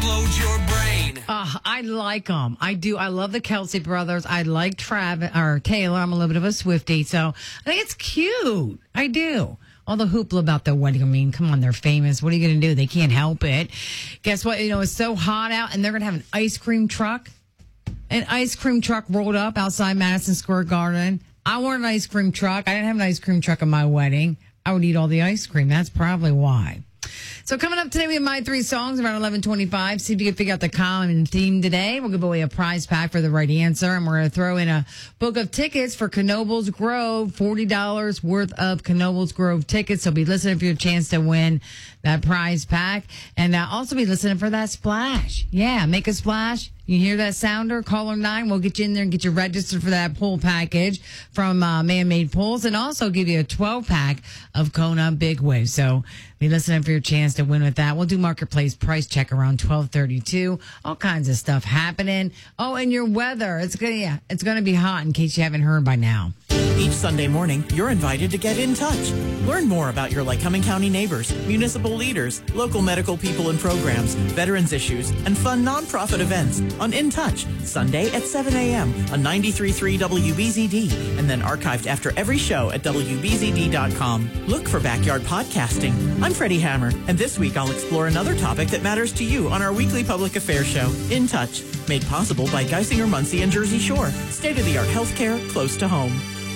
explode your brain. I like them. I do. I love the Kelsey brothers. I like Travis or Taylor. I'm a little bit of a Swiftie, so I think it's cute. I do. All the hoopla about their wedding. I mean, come on, they're famous. What are you going to do? They can't help it. Guess what? You know, it's so hot out, and they're going to have an ice cream truck. An ice cream truck rolled up outside Madison Square Garden. I want an ice cream truck. I didn't have an ice cream truck at my wedding. I would eat all the ice cream. That's probably why. So coming up today, we have my three songs around 11:25. See if you can figure out the common theme today. We'll give away a prize pack for the right answer, and we're going to throw in a book of tickets for Knoebels Grove, $40 worth of Knoebels Grove tickets. So be listening for your chance to win that prize pack, and also be listening for that splash. Yeah, make a splash. You hear that sounder? Caller 9. We'll get you in there and get you registered for that pool package from Man-Made Pools, and also give you a 12-pack of Kona Big Wave. So be listening for your chance to win with that. We'll do Marketplace price check around 12:32. All kinds of stuff happening. Oh, and your weather. It's gonna be hot in case you haven't heard by now. Each Sunday morning, you're invited to get in touch. Learn more about your Lycoming County neighbors, municipal leaders, local medical people and programs, veterans issues, and fun nonprofit events on In Touch, Sunday at 7 a.m. on 93.3 WBZD, and then archived after every show at WBZD.com. Look for Backyard Podcasting. I'm Freddie Hammer, and this week I'll explore another topic that matters to you on our weekly public affairs show, In Touch, made possible by Geisinger Muncie and Jersey Shore. State-of-the-art healthcare close to home.